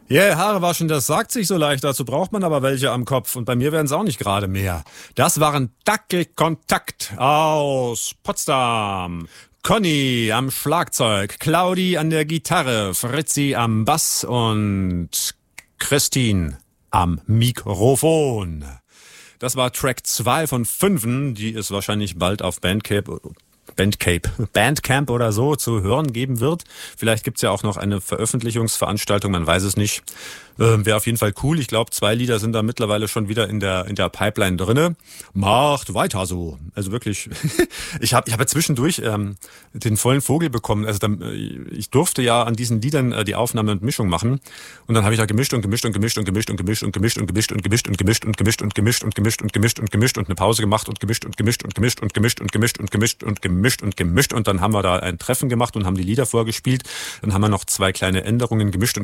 Yeah, Haare waschen, das sagt sich so leicht, dazu braucht man aber welche am Kopf. Und bei mir werden es auch nicht gerade mehr. Das waren Dackelkontakt aus Potsdam. Conny am Schlagzeug, Claudi an der Gitarre, Fritzi am Bass und Christine am Mikrofon. Das war Track 2 von 5, die es wahrscheinlich bald auf Bandcamp oder so zu hören geben wird. Vielleicht gibt's ja auch noch eine Veröffentlichungsveranstaltung, man weiß es nicht. Wäre auf jeden Fall cool. Ich glaube, 2 Lieder sind da mittlerweile schon wieder in der Pipeline drinne. Macht weiter so. Also wirklich, ich hab ja zwischendurch den vollen Vogel bekommen. Also ich durfte ja an diesen Liedern die Aufnahme und Mischung machen. Und dann habe ich da gemischt und eine Pause gemacht und gemischt und dann haben wir da ein Treffen gemacht und haben die Lieder vorgespielt. Dann haben wir noch 2 kleine Änderungen gemischt.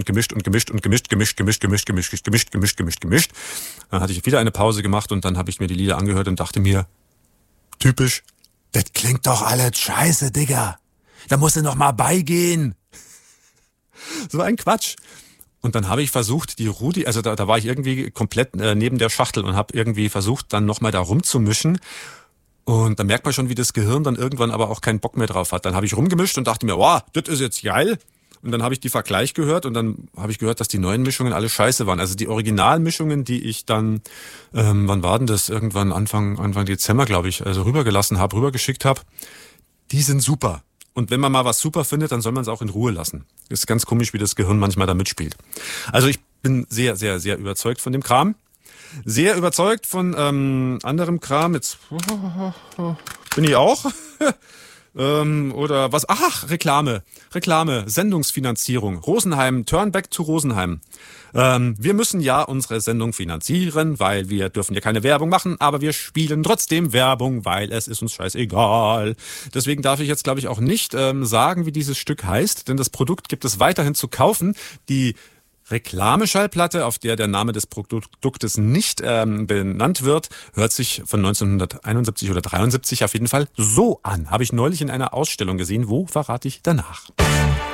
Dann hatte ich wieder eine Pause gemacht und dann habe ich mir die Lieder angehört und dachte mir, typisch, das klingt doch alles scheiße, Digga. Da musst du noch mal beigehen. So ein Quatsch. Und dann habe ich versucht, die Rudi, also da war ich irgendwie komplett neben der Schachtel und habe irgendwie versucht, dann nochmal da rumzumischen. Und dann merkt man schon, wie das Gehirn dann irgendwann aber auch keinen Bock mehr drauf hat. Dann habe ich rumgemischt und dachte mir, wow, das ist jetzt geil. Und dann habe ich die Vergleich gehört und dann habe ich gehört, dass die neuen Mischungen alle scheiße waren. Also die Originalmischungen, die ich dann, wann war denn das? Irgendwann Anfang Dezember, glaube ich, also rübergeschickt habe, die sind super. Und wenn man mal was super findet, dann soll man es auch in Ruhe lassen. Ist ganz komisch, wie das Gehirn manchmal da mitspielt. Also ich bin sehr, sehr, sehr überzeugt von dem Kram. Sehr überzeugt von anderem Kram. Jetzt bin ich auch. Oder was? Ach, Reklame, Sendungsfinanzierung. Rosenheim, Turn Back to Rosenheim. Wir müssen ja unsere Sendung finanzieren, weil wir dürfen ja keine Werbung machen, aber wir spielen trotzdem Werbung, weil es ist uns scheißegal. Deswegen darf ich jetzt, glaube ich, auch nicht sagen, wie dieses Stück heißt, denn das Produkt gibt es weiterhin zu kaufen. Die Reklameschallplatte, auf der der Name des Produktes nicht benannt wird, hört sich von 1971 oder 73 auf jeden Fall so an. Habe ich neulich in einer Ausstellung gesehen. Wo, verrate ich danach.